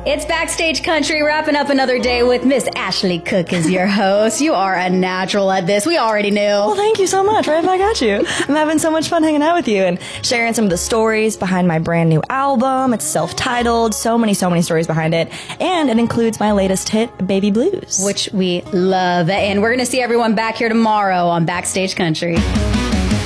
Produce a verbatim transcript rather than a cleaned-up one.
It's Backstage Country, wrapping up another day with Miss Ashley Cook as your host. You are a natural at this. We already knew. Well, thank you so much. Right back at you. I'm having so much fun hanging out with you and sharing some of the stories behind my brand new album. It's self-titled. So many, so many stories behind it. And it includes my latest hit, Baby Blues. Which we love. And we're going to see everyone back here tomorrow on Backstage Country.